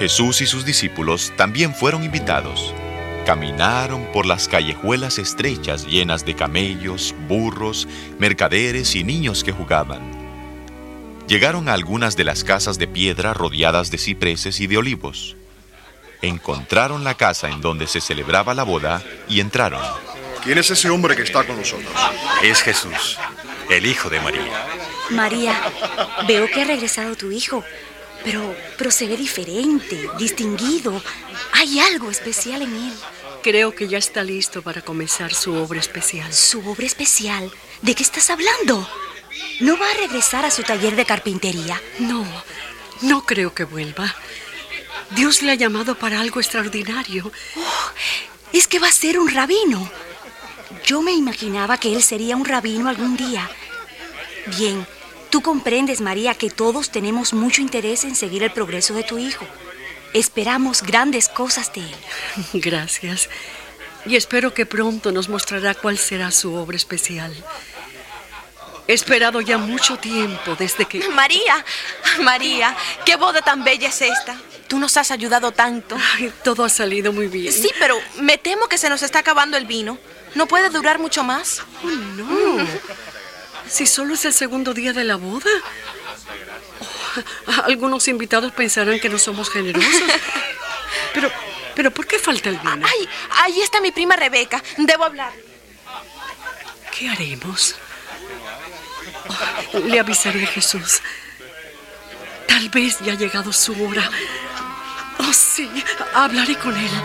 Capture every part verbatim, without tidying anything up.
Jesús y sus discípulos también fueron invitados. Caminaron por las callejuelas estrechas llenas de camellos, burros, mercaderes y niños que jugaban. Llegaron a algunas de las casas de piedra rodeadas de cipreses y de olivos. Encontraron la casa en donde se celebraba la boda y entraron. ¿Quién es ese hombre que está con nosotros? Es Jesús, el hijo de María. María, veo que ha regresado tu hijo, pero, pero se ve diferente, distinguido. Hay algo especial en él. Creo que ya está listo para comenzar su obra especial. ¿Su obra especial? ¿De qué estás hablando? ¿No va a regresar a su taller de carpintería? No, no creo que vuelva. Dios le ha llamado para algo extraordinario. Oh, es que va a ser un rabino. Yo me imaginaba que él sería un rabino algún día. Bien, tú comprendes, María, que todos tenemos mucho interés en seguir el progreso de tu hijo. Esperamos grandes cosas de él. Gracias. Y espero que pronto nos mostrará cuál será su obra especial. He esperado ya mucho tiempo desde que... María, María, qué boda tan bella es esta. Tú nos has ayudado tanto. Ay, todo ha salido muy bien. Sí, pero me temo que se nos está acabando el vino. ¿No puede durar mucho más? Oh, no. Si solo es el segundo día de la boda. Oh, algunos invitados pensarán que no somos generosos. Pero, pero ¿por qué falta el vino? Ay, ahí está mi prima Rebeca. Debo hablar. ¿Qué haremos? Oh, le avisaré a Jesús. Tal vez ya ha llegado su hora. Oh, sí, hablaré con él.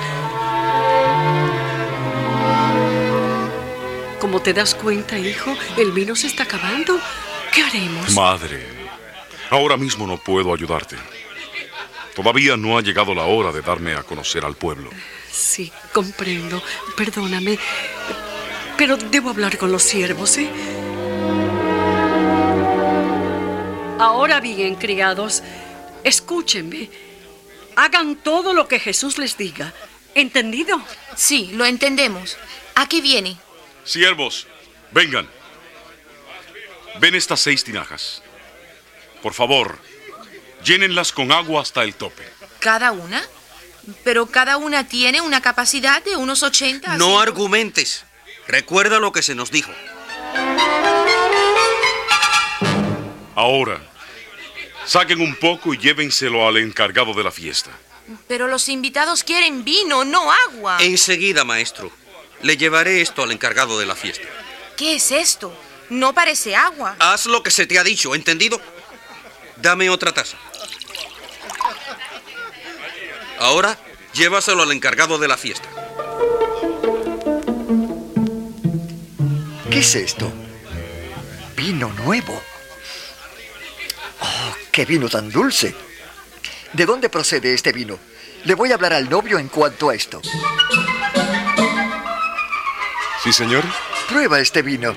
Como te das cuenta, hijo, el vino se está acabando. ¿Qué haremos? Madre, ahora mismo no puedo ayudarte. Todavía no ha llegado la hora de darme a conocer al pueblo. Sí, comprendo. Perdóname. Pero debo hablar con los siervos, ¿eh? Ahora bien, criados, escúchenme. Hagan todo lo que Jesús les diga. ¿Entendido? Sí, lo entendemos. Aquí viene. Siervos, vengan. Ven estas seis tinajas. Por favor, llénenlas con agua hasta el tope. ¿Cada una? Pero cada una tiene una capacidad de unos ochenta... No ciento... argumentes. Recuerda lo que se nos dijo. Ahora, saquen un poco y llévenselo al encargado de la fiesta. Pero los invitados quieren vino, no agua. Enseguida, maestro. Le llevaré esto al encargado de la fiesta. ¿Qué es esto? No parece agua. Haz lo que se te ha dicho, ¿entendido? Dame otra taza. Ahora, llévaselo al encargado de la fiesta. ¿Qué es esto? Vino nuevo. ¡Oh, qué vino tan dulce! ¿De dónde procede este vino? Le voy a hablar al novio en cuanto a esto. ¿Sí, señor? Prueba este vino.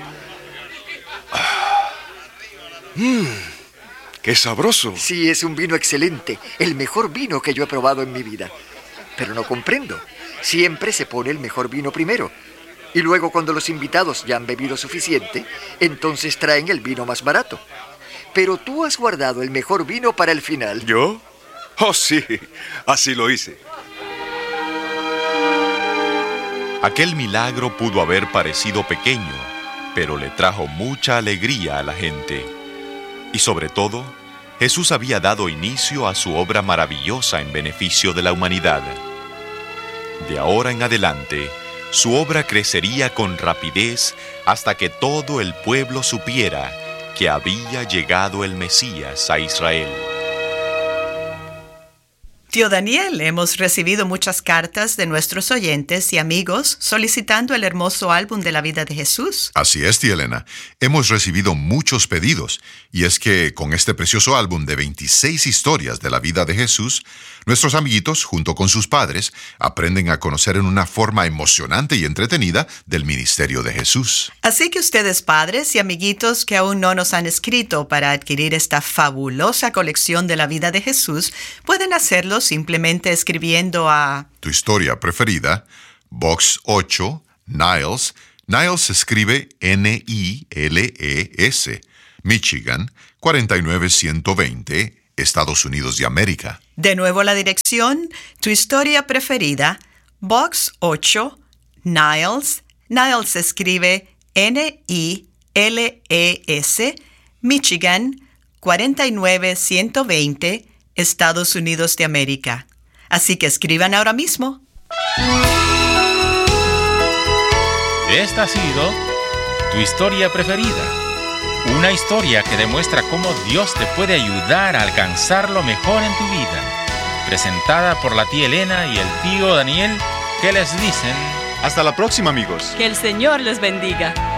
Mmm, ¡qué sabroso! Sí, es un vino excelente. El mejor vino que yo he probado en mi vida. Pero no comprendo. Siempre se pone el mejor vino primero. Y luego, cuando los invitados ya han bebido suficiente, entonces traen el vino más barato. Pero tú has guardado el mejor vino para el final. ¿Yo? Oh, sí. Así lo hice. Aquel milagro pudo haber parecido pequeño, pero le trajo mucha alegría a la gente. Y sobre todo, Jesús había dado inicio a su obra maravillosa en beneficio de la humanidad. De ahora en adelante, su obra crecería con rapidez hasta que todo el pueblo supiera que había llegado el Mesías a Israel. Tío Daniel, hemos recibido muchas cartas de nuestros oyentes y amigos solicitando el hermoso álbum de la vida de Jesús. Así es, tía Elena. Hemos recibido muchos pedidos, y es que con este precioso álbum de veintiséis historias de la vida de Jesús, nuestros amiguitos, junto con sus padres, aprenden a conocer en una forma emocionante y entretenida del ministerio de Jesús. Así que ustedes, padres y amiguitos que aún no nos han escrito para adquirir esta fabulosa colección de la vida de Jesús, pueden hacerlo simplemente escribiendo a... Tu historia preferida, Box ocho, Niles. Niles se escribe N I L E S, Michigan, cuarenta y nueve ciento veinte, Estados Unidos de América. De nuevo la dirección, Tu Historia Preferida, Box ocho, Niles. Niles se escribe N I L E S, Michigan, cuarenta y nueve ciento veinte, Estados Unidos de América. Así que escriban ahora mismo. Esta ha sido Tu Historia Preferida. Una historia que demuestra cómo Dios te puede ayudar a alcanzar lo mejor en tu vida. Presentada por la tía Elena y el tío Daniel, que les dicen... Hasta la próxima, amigos. Que el Señor les bendiga.